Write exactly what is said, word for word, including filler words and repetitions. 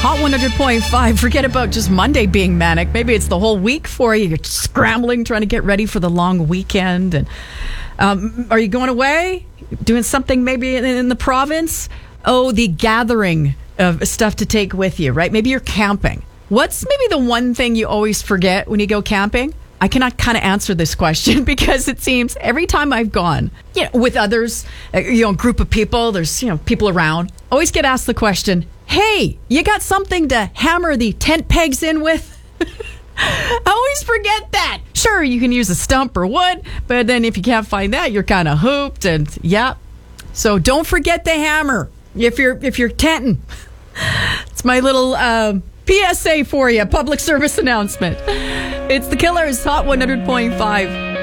Hot one hundred point five. Forget about just Monday being manic. Maybe it's the whole week for you. You're scrambling, trying to get ready for the long weekend. And um, are you going away? Doing something maybe in, in the province? Oh, the gathering of stuff to take with you, right? Maybe you're camping. What's maybe the one thing you always forget when you go camping? I cannot kind of answer this question because it seems every time I've gone, you know, with others, you know, a group of people, there's, you know, people around, always get asked the question, hey, you got something to hammer the tent pegs in with? I always forget that. Sure, you can use a stump or wood, but then if you can't find that, you're kind of hooped. And yeah, so don't forget the hammer if you're if you're tenting. It's my little uh, P S A for you, public service announcement. It's the Killers, Hot one hundred point five.